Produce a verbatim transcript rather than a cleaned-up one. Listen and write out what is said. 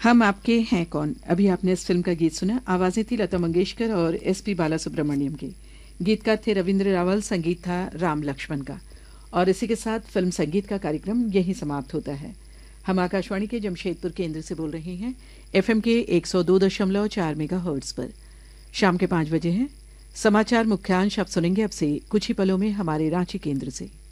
हम आपके हैं कौन। अभी आपने इस फिल्म का गीत सुना। आवाजें थी लता मंगेशकर और एस पी बालासुब्रमण्यम की। गीतकार थे रविंद्र रावल, संगीत था राम लक्ष्मण का। और इसी के साथ फिल्म संगीत का कार्यक्रम यहीं समाप्त होता है। हम आकाशवाणी के जमशेदपुर केंद्र से बोल रहे हैं, एफएम के एक सौ दो दशमलव चार मेगा हर्ट्ज पर। शाम के पाँच बजे हैं समाचार मुख्यांश। आप सुनेंगे अब से कुछ ही पलों में हमारे रांची केंद्र से।